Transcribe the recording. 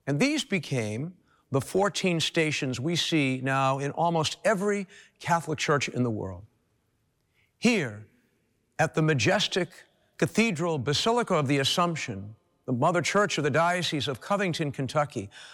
And these became the 14 stations we see now in almost every Catholic church in the world. Here, at the majestic Cathedral Basilica of the Assumption, the mother church of the Diocese of Covington, Kentucky,